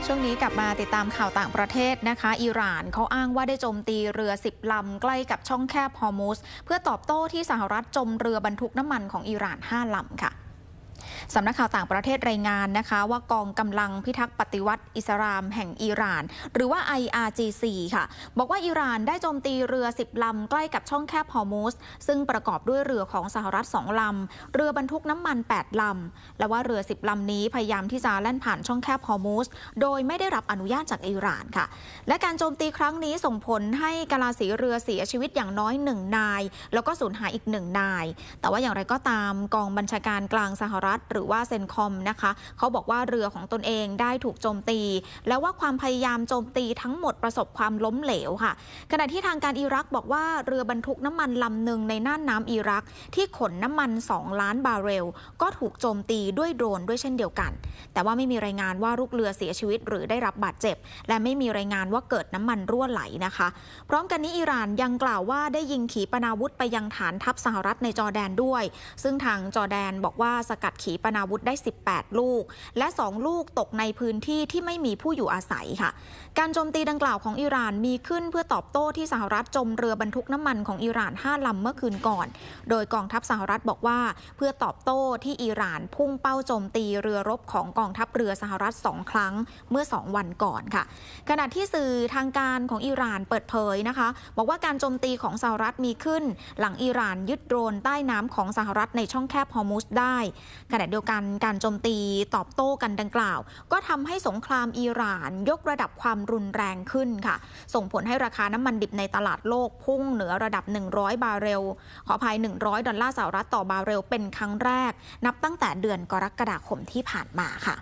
ช่วงนี้กลับมาติดตามข่าวต่างประเทศนะคะอิหร่านเขาอ้างว่าได้โจมตีเรือ10 ลำใกล้กับช่องแคบฮอร์มุซเพื่อตอบโต้ที่สหรัฐจมเรือบรรทุกน้ำมันของอิหร่าน5 ลำค่ะสำนักข่าวต่างประเทศรายงานนะคะว่ากองกำลังพิทักษ์ปฏิวัติอิสลามแห่งอิหร่านหรือว่า IRGC ค่ะบอกว่าอิหร่านได้โจมตีเรือ10 ลำใกล้กับช่องแคบฮอร์มุซซึ่งประกอบด้วยเรือของสหรัฐ2 ลำเรือบรรทุกน้ำมัน8 ลำและว่าเรือ10 ลำนี้พยายามที่จะแล่นผ่านช่องแคบฮอร์มุซโดยไม่ได้รับอนุญาตจากอิหร่านค่ะและการโจมตีครั้งนี้ส่งผลให้กาลาสีเรือเสียชีวิตอย่างน้อย1 นายแล้วก็สูญหายอีก1 นายแต่ว่าอย่างไรก็ตามกองบัญชาการกลางสหรัฐหรือว่าเซนคอมนะคะเขาบอกว่าเรือของตนเองได้ถูกโจมตีและว่าความพยายามโจมตีทั้งหมดประสบความล้มเหลวค่ะขณะที่ทางการอิรักบอกว่าเรือบรรทุกน้ำมันลำหนึ่งในน่านน้ำอิรักที่ขนน้ำมัน2 ล้านบาร์เรลก็ถูกโจมตีด้วยโดรนด้วยเช่นเดียวกันแต่ว่าไม่มีรายงานว่าลูกเรือเสียชีวิตหรือได้รับบาดเจ็บและไม่มีรายงานว่าเกิดน้ำมันรั่วไหลนะคะพร้อมกันนี้อิหร่านยังกล่าวว่าได้ยิงขีปนาวุธไปยังฐานทัพสหรัฐในจอร์แดนด้วยซึ่งทางจอร์แดนบอกว่าสกัดขีปนาวุธได้18 ลูกและ2 ลูกตกในพื้นที่ที่ไม่มีผู้อยู่อาศัยค่ะการโจมตีดังกล่าวของอิหร่านมีขึ้นเพื่อตอบโต้ที่สหรัฐจมเรือบรรทุกน้ำมันของอิหร่าน5 ลำเมื่อคืนก่อนโดยกองทัพสหรัฐบอกว่าเพื่อตอบโต้ที่อิหร่านพุ่งเป้าโจมตีเรือรบของกองทัพเรือสหรัฐ2 ครั้งเมื่อ2 วันก่อนค่ะขณะที่สื่อทางการของอิหร่านเปิดเผยนะคะบอกว่าการโจมตีของสหรัฐมีขึ้นหลังอิหร่านยึดโดรนใต้น้ำของสหรัฐในช่องแคบฮอร์มุซได้ขณะเดียวกันการโจมตีตอบโต้กันดังกล่าวก็ทำให้สงครามอิหร่านยกระดับความรุนแรงขึ้นค่ะส่งผลให้ราคาน้ำมันดิบในตลาดโลกพุ่งเหนือระดับ100 บาร์เรลขออภัย100 ดอลลาร์สหรัฐต่อบาร์เรลเป็นครั้งแรกนับตั้งแต่เดือนกรกฎาคมที่ผ่านมาค่ะ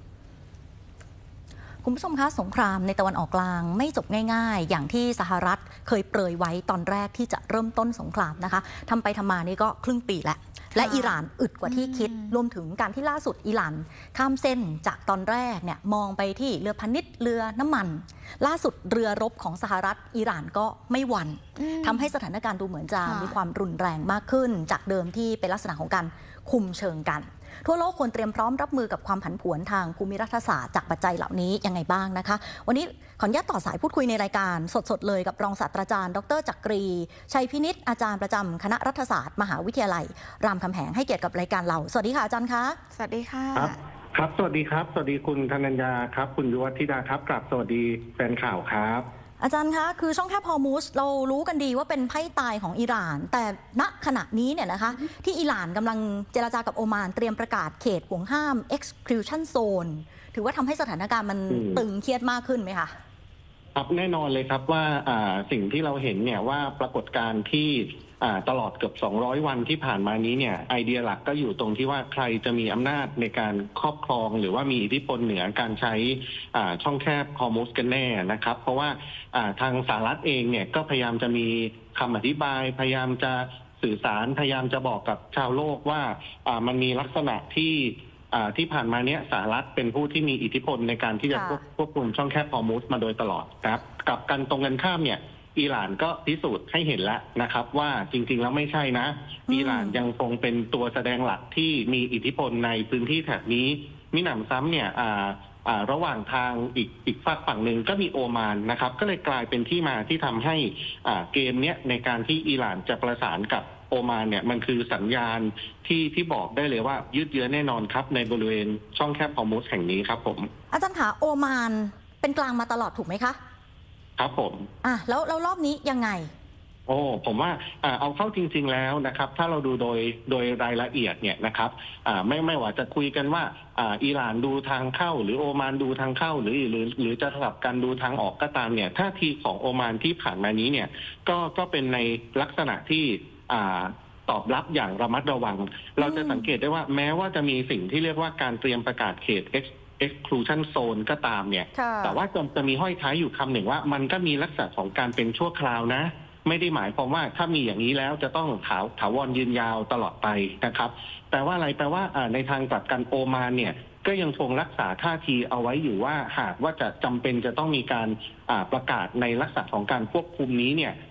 คุณผู้ชมคะสงครามในตะวันออกกลางไม่จบง่ายๆอย่างที่สหรัฐเคยเปรยไว้ตอนแรกที่จะเริ่มต้นสงครามนะคะทำไปทำมานี่ก็ครึ่งปีแล้วและอิหร่านอึดกว่าที่คิดรวมถึงการที่ล่าสุดอิหร่านข้ามเส้นจากตอนแรกเนี่ยมองไปที่เรือพาณิชย์เรือน้ำมันล่าสุดเรือรบของสหรัฐอิหร่านก็ไม่หวั่นทำให้สถานการณ์ดูเหมือนจะมีความรุนแรงมากขึ้นจากเดิมที่เป็นลักษณะของการคุมเชิงกันทั่วโลกควรเตรียมพร้อมรับมือกับความผันผวนทางภูมิรัฐศาสตร์จากปัจจัยเหล่านี้ยังไงบ้างนะคะวันนี้ขออนุญาตต่อสายพูดคุยในรายการสดๆเลยกับรองศาสตราจารย์ดร.จักรีชัยพินิจอาจารย์ประจำคณะรัฐศาสตร์มหาวิทยาลัยรามคำแหงให้เกียรติกับรายการเราสวัสดีค่ะอาจารย์คะสวัสดีค่ะครับสวัสดีครับสวัสดีคุณธนัญญาครับคุณยุวธิดาครับกราบสวัสดีแฟนข่าวครับอาจารย์คะคือช่องแคบฮอร์มุซเรารู้กันดีว่าเป็นไพ่ตายของอิหร่านแต่ณขณะนี้เนี่ยนะคะที่อิหร่านกำลังเจรจากับโอมานเตรียมประกาศเขตห่วงห้าม exclusion zone ถือว่าทำให้สถานการณ์มันตึงเครียดมากขึ้นไหมคะครับแน่นอนเลยครับว่าสิ่งที่เราเห็นเนี่ยว่าปรากฏการณ์ที่ตลอดเกือบ200 วันที่ผ่านมานี้เนี่ยไอเดียหลักก็อยู่ตรงที่ว่าใครจะมีอำนาจในการครอบครองหรือว่ามีอิทธิพลเหนือการใช้ช่องแคบฮอร์มุซกันแน่นะครับเพราะว่าทางสหรัฐเองเนี่ยก็พยายามจะมีคำอธิบายพยายามจะสื่อสารพยายามจะบอกกับชาวโลกว่ามันมีลักษณะที่ผ่านมาเนี้ยสหรัฐเป็นผู้ที่มีอิทธิพลในการที่จะควบคุมช่องแคบฮอร์มุซมาโดยตลอดครับกับกันตรงกันข้ามเนี่ยอิหร่านก็พิสูจน์ให้เห็นแล้วนะครับว่าจริงๆแล้วไม่ใช่นะอิหร่านยังคงเป็นตัวแสดงหลักที่มีอิทธิพลในพื้นที่แถบนี้มิหนำซ้ำเนี่ยระหว่างทางอีกฝั่งหนึ่งก็มีโอมานนะครับก็เลยกลายเป็นที่มาที่ทำให้เกมเนี้ยในการที่อิหร่านจะประสานกับโอมานเนี่ยมันคือสัญญาณที่บอกได้เลยว่ายืดเยื้อแน่นอนครับในบริเวณช่องแคบฮอร์มุซแห่งนี้ครับผมอาจารย์คะโอมานเป็นกลางมาตลอดถูกไหมคะครับผมแล้วรอบนี้ยังไงผมว่าเอาเข้าจริงๆแล้วนะครับถ้าเราดูโดยรายละเอียดเนี่ยนะครับไม่ว่าจะคุยกันว่าอิหร่านดูทางเข้าหรือโอมานดูทางเข้าหรือจะสลับกันดูทางออกก็ตามเนี่ยท่าทีของโอมานที่ผ่านมานี้เนี่ยก็เป็นในลักษณะที่ตอบรับอย่างระมัดระวังเราจะสังเกตได้ว่าแม้ว่าจะมีสิ่งที่เรียกว่าการเตรียมประกาศเขตexclusion zone ก็ตามเนี่ยแต่ว่าจะมีห้อยท้ายอยู่คำหนึ่งว่ามันก็มีลักษณะของการเป็นชั่วคราวนะไม่ได้หมายความว่าถ้ามีอย่างนี้แล้วจะต้องถาวรยืนยาวตลอดไปนะครับแปลว่าอะไรแปลว่าในทางกลับกันโอมานเนี่ยก็ยังคงรักษาท่าทีเอาไว้อยู่ว่าหากว่าจะจำเป็นจะต้องมีการประกาศในลักษณะของการควบคุมนี้เนี่ย